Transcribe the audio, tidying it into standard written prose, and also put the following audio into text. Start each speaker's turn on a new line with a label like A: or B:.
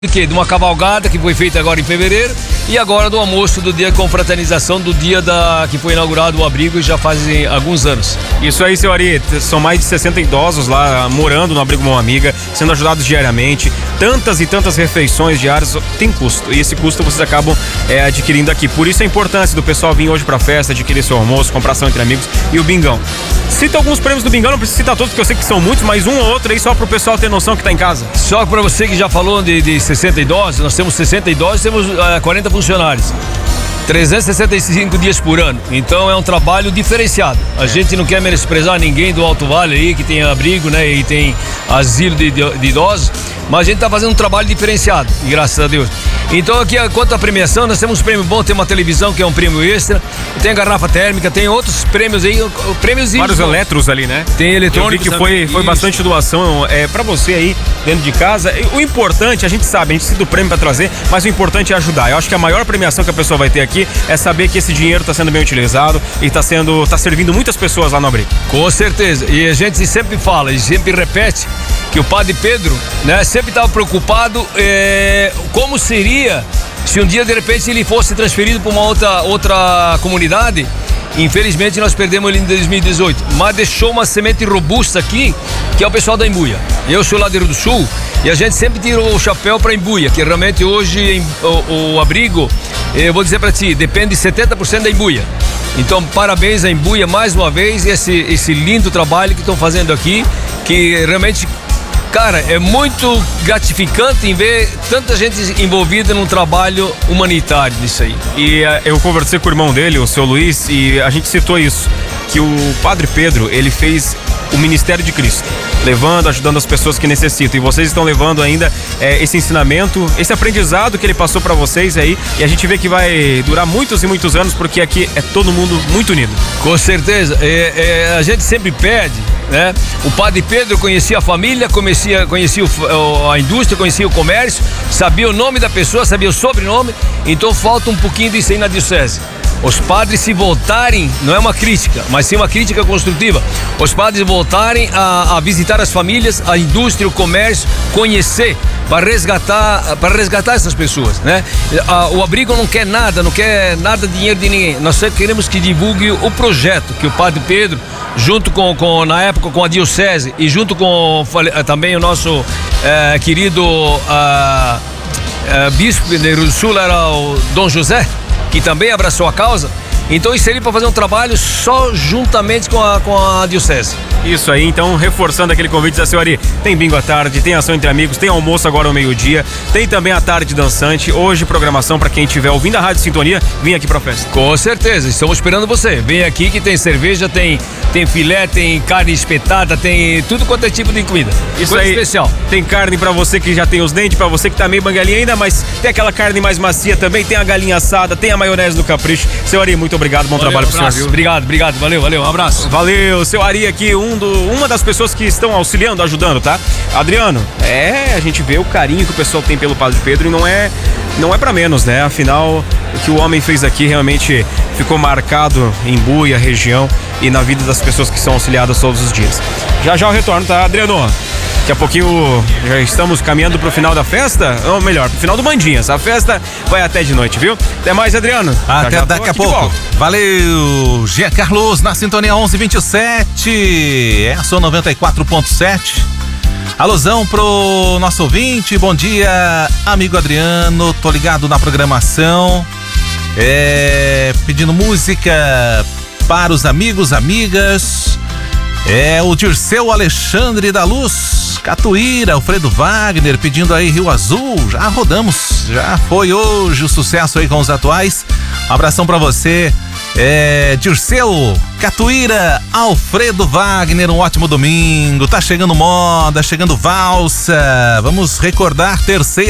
A: De uma cavalgada que foi feita agora em fevereiro e agora do almoço do dia com fraternização do dia que foi inaugurado o abrigo e já fazem alguns anos.
B: Isso aí, seu Ari, são mais de 60 idosos lá morando no abrigo Mão Amiga, sendo ajudados diariamente. Tantas e tantas refeições diárias tem custo e esse custo vocês acabam adquirindo aqui. Por isso a importância do pessoal vir hoje pra festa, adquirir seu almoço, compração entre amigos e o bingão. Cita alguns prêmios do bingão, não precisa citar todos porque eu sei que são muitos, mas um ou outro aí só pro pessoal ter noção que tá em casa.
A: Só pra você que já falou de 60 idosos, nós temos 60 idosos, temos 40 funcionários. 365 dias por ano, então é um trabalho diferenciado. A gente não quer menosprezar ninguém do Alto Vale aí, que tem abrigo, né, e tem asilo de idosos, mas a gente tá fazendo um trabalho diferenciado, graças a Deus. Então aqui, quanto à premiação, nós temos um prêmio bom, tem uma televisão que é um prêmio extra, tem a garrafa térmica, tem outros prêmios aí, prêmios...
B: Vários eletros ali, né?
A: Tem eletrônicos.
B: Eu vi que foi bastante doação pra você aí dentro de casa. O importante, a gente cita o prêmio pra trazer, mas o importante é ajudar. Eu acho que a maior premiação que a pessoa vai ter aqui é saber que esse dinheiro tá sendo bem utilizado e tá servindo muitas pessoas lá no abrigo.
A: Com certeza, e a gente sempre fala e sempre repete que o Padre Pedro, né, sempre estava preocupado como seria se um dia de repente ele fosse transferido para uma outra comunidade. Infelizmente nós perdemos ele em 2018, mas deixou uma semente robusta aqui, que é o pessoal da Embuia. Eu sou lá do Rio do Sul e a gente sempre tirou o chapéu para Embuia, que realmente hoje o abrigo, eu vou dizer para ti, depende de 70% da Embuia. Então parabéns à Embuia mais uma vez, esse lindo trabalho que estão fazendo aqui, que realmente... Cara, é muito gratificante em ver tanta gente envolvida num trabalho humanitário disso aí.
B: E eu conversei com o irmão dele, o seu Luiz, e a gente citou isso, que o Padre Pedro, ele fez o Ministério de Cristo, ajudando as pessoas que necessitam. E vocês estão levando ainda esse ensinamento, esse aprendizado que ele passou para vocês aí, e a gente vê que vai durar muitos e muitos anos, porque aqui é todo mundo muito unido.
A: Com certeza, a gente sempre pede, né? O Padre Pedro conhecia a família, conhecia a indústria, conhecia o comércio, sabia o nome da pessoa, sabia o sobrenome, então falta um pouquinho disso aí na diocese. Os padres se voltarem, não é uma crítica, mas sim uma crítica construtiva, os padres voltarem a visitar as famílias, a indústria, o comércio, conhecer, para resgatar essas pessoas, né? O abrigo não quer nada de dinheiro de ninguém, nós só queremos que divulgue o projeto que o Padre Pedro, junto na época com a diocese e junto com também o nosso querido bispo do Rio do Sul, era o Dom José, que também abraçou a causa. Então isso seria para fazer um trabalho só juntamente com a diocese.
B: Isso aí, então reforçando aquele convite da senhora, tem bingo à tarde, tem ação entre amigos, tem almoço agora ao meio-dia, tem também a tarde dançante, hoje programação para quem estiver ouvindo a Rádio Sintonia, vem aqui pra festa.
A: Com certeza, estamos esperando você, vem aqui que tem cerveja, tem filé, tem carne espetada, tem tudo quanto é tipo de comida.
B: Isso aí, especial. Tem carne para você que já tem os dentes, para você que tá meio bangalinha ainda, mas tem aquela carne mais macia também, tem a galinha assada, tem a maionese do Capricho. Seu Ari, muito obrigado, bom trabalho pro senhor, viu?
A: Obrigado, valeu, um abraço.
B: Valeu, seu Ari aqui, uma das pessoas que estão auxiliando, ajudando, tá? Adriano, a gente vê o carinho que o pessoal tem pelo Padre Pedro e não é pra menos, né? Afinal, o que o homem fez aqui realmente ficou marcado em Embuia, região e na vida das pessoas que são auxiliadas todos os dias. Já eu retorno, tá, Adriano? Daqui a pouquinho já estamos caminhando pro final da festa, ou melhor, pro final do Mandinhas. A festa vai até de noite, viu? Até mais, Adriano.
C: Até daqui a pouco. Valeu, Gia Carlos na Sintonia 1127. É a sua 94.7. Alusão pro nosso ouvinte, bom dia, amigo Adriano, tô ligado na programação, pedindo música para os amigos, amigas, o Dirceu Alexandre da Luz, Catuíra, Alfredo Wagner, pedindo aí Rio Azul, já rodamos, já foi hoje o sucesso aí com os atuais, um abração pra você, Dirceu, Catuíra, Alfredo Wagner, um ótimo domingo, tá chegando moda, chegando valsa, vamos recordar terceira